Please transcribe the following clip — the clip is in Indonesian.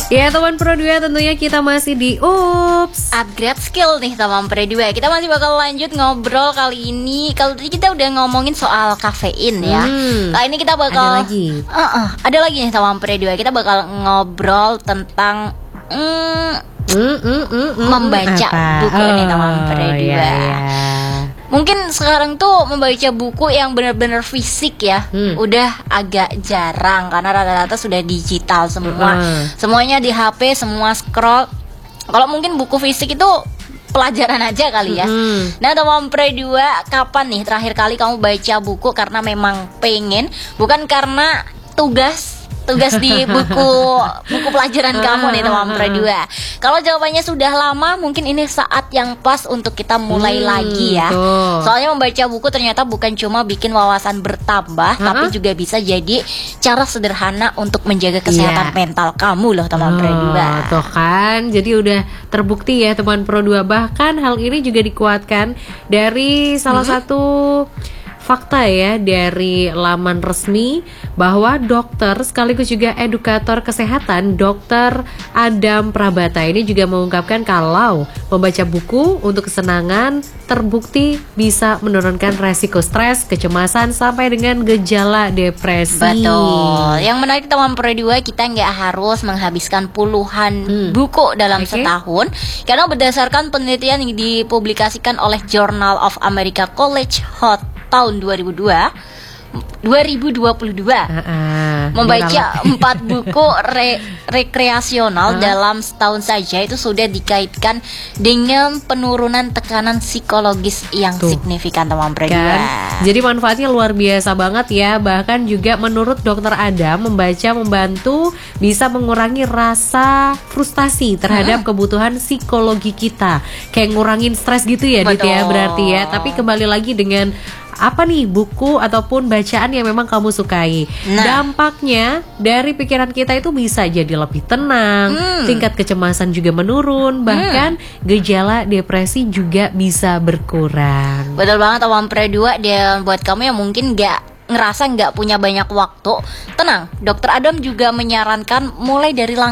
Ya teman Pro 2, tentunya kita masih di UPS Upgrade skill nih teman Pro 2. Kita masih bakal lanjut ngobrol kali ini. Kalau tadi kita udah ngomongin soal kafein ya. Kali ini kita bakal ada lagi nih teman Pro 2. Kita bakal ngobrol tentang membaca buku nih teman Pro 2. Mungkin sekarang tuh membaca buku yang benar-benar fisik ya udah agak jarang karena rata-rata sudah digital semua. Semuanya di HP, semua scroll. Kalau mungkin buku fisik itu pelajaran aja kali ya. Nah teman Pro 2, kapan nih terakhir kali kamu baca buku karena memang pengen, bukan karena tugas di buku pelajaran kamu nih teman Pro 2. Kalau jawabannya sudah lama, mungkin ini saat yang pas untuk kita mulai lagi ya. Soalnya membaca buku ternyata bukan cuma bikin wawasan bertambah, tapi juga bisa jadi cara sederhana untuk menjaga kesehatan mental kamu loh teman Pro 2. Tuh kan, jadi udah terbukti ya teman Pro 2. Bahkan hal ini juga dikuatkan dari salah satu fakta ya dari laman resmi bahwa dokter sekaligus juga edukator kesehatan Dr. Adam Prabata ini juga mengungkapkan kalau membaca buku untuk kesenangan terbukti bisa menurunkan resiko stres, kecemasan sampai dengan gejala depresi. Betul. Yang menarik teman Pro 2, kita nggak harus menghabiskan puluhan buku dalam setahun, karena berdasarkan penelitian yang dipublikasikan oleh Journal of American College of tahun 2022 membaca 4 buku rekreasional dalam setahun saja itu sudah dikaitkan dengan penurunan tekanan psikologis yang signifikan teman Pro 2. Jadi manfaatnya luar biasa banget ya. Bahkan juga menurut Dr. Adam, membaca membantu bisa mengurangi rasa frustasi terhadap kebutuhan psikologi kita. Kayak ngurangin stres gitu ya Dit ya berarti ya. Tapi kembali lagi dengan apa nih buku ataupun bacaan yang memang kamu sukai. Dampaknya dari pikiran kita itu bisa jadi lebih tenang, tingkat kecemasan juga menurun, bahkan gejala depresi juga bisa berkurang. Betul banget teman Pro 2. Dan buat kamu yang mungkin ngerasa nggak punya banyak waktu, tenang, Dr. Adam juga menyarankan mulai dari